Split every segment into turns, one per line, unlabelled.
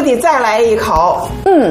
得再来一口。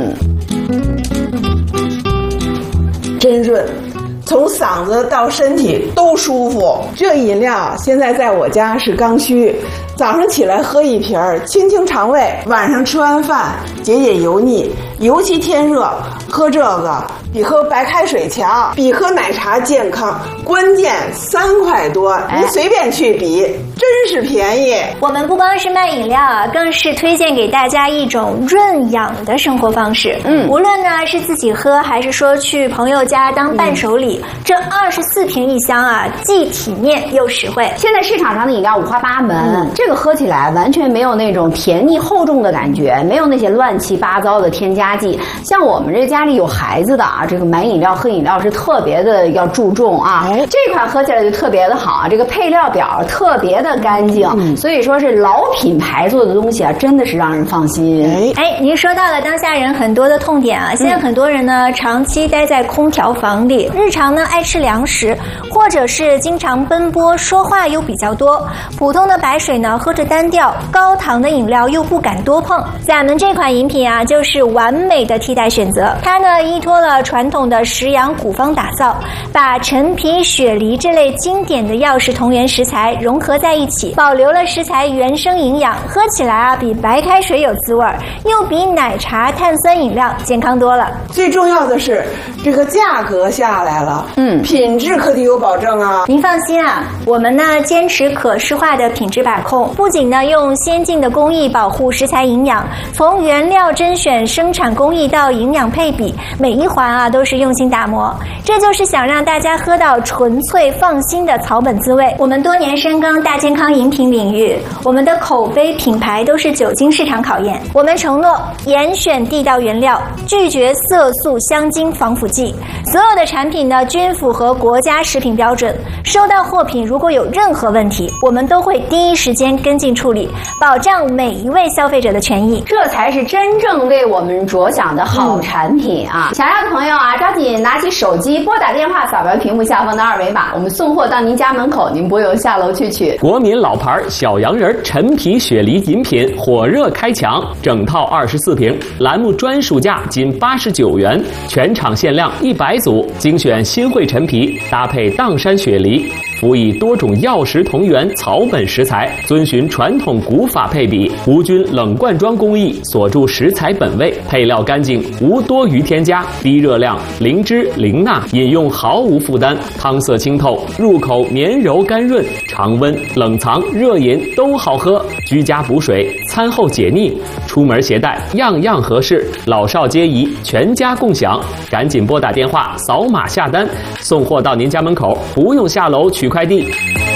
真润，从嗓子到身体都舒服。这饮料现在在我家是刚需，早上起来喝一瓶儿，清清肠胃；晚上吃完饭解解油腻。尤其天热，喝这个比喝白开水强，比喝奶茶健康。关键3块多，你随便去比，真是便宜。
我们不光是卖饮料啊，更是推荐给大家一种润养的生活方式。无论呢是自己喝，还是说去朋友家当伴手礼，这24瓶一箱啊，既体面又实惠。
现在市场上的饮料五花八门，这个喝起来完全没有那种甜腻厚重的感觉，没有那些乱七八糟的添加剂。像我们这家里有孩子的啊，这个买饮料喝饮料是特别的要注重啊。这款喝起来就特别的好啊，这个配料表特别的干净，所以说是老品牌做的东西啊，真的是让人放心。
您说到了当下人很多的痛点啊，现在很多人呢长期待在空调房里，日常呢爱吃凉食，或者是经常奔波，说话又比较多，普通的白水呢喝着单调，高糖的饮料又不敢多碰。咱们这款饮品啊，就是完美的替代选择。它呢依托了传统的食养古方打造，把陈皮、雪梨这类经典的药食同源食材融合在一起，保留了食材原生营养，喝起来啊比白开水有滋味，又比奶茶、碳酸饮料健康多了。
最重要的是这个价格下来了，品质可得有保证啊。
您放心啊，我们呢坚持可视化的品质把控，不仅呢用先进的工艺保护食材营养，从原料甄选、生产工艺到营养配比，每一环啊都是用心打磨。这就是想让大家喝到纯粹放心的草本滋味。我们多年深耕大健康饮品领域，我们的口碑品牌都是久经市场考验。我们承诺严选地道原料，拒绝色素、香精、防腐剂，所有的产品呢均符合国家食品标准。收到货品如果有任何问题，我们都会第一时间跟进处理，保障每一位消费者的权益。
这才是真正为我们着想的好产品啊！想要的朋友啊，抓紧拿起手机拨打电话，扫描屏幕下方的2维码，我们送货到您家门口，您不用下楼去取。
国民老牌小洋人陈皮雪梨饮品火热开抢，整套24瓶，栏目专属价仅89元，全场限量100组，精选新会陈皮搭配砀山雪梨，辅以多种药食同源草本食材，遵循传统古法配比，无菌冷罐装工艺，锁住食材本味，配料干净，无多余添加，低热量，零脂零钠，饮用毫无负担，汤色清透，入口绵柔甘润，常温、冷藏、热饮都好喝，居家补水，餐后解腻，出门携带样样合适，老少皆宜，全家共享。赶紧拨打电话，扫码下单，送货到您家门口，不用下楼取快递。